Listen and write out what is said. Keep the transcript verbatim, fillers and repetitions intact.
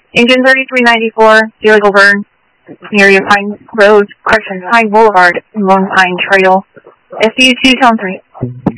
Engine thirty-three ninety-four, Zero Burn, near your Pine Road, correction, Pine Boulevard, Lone Pine Trail. S U two Tone three.